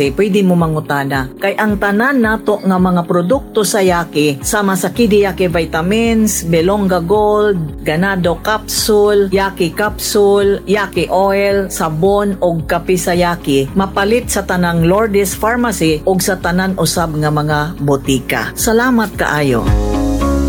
pwede mo mangutana. Kay ang tanan nato nga mga produkto sa Yaki, sama sa Kidi Yaki Vitamins, Belonga Gold, Ganado Capsule, Yaki Capsule, Yaki Oil, sabon og kape sa Yaki, mapalit sa tanang Lourdes Pharmacy og sa tanan usab nga mga botika. Salamat kaayo.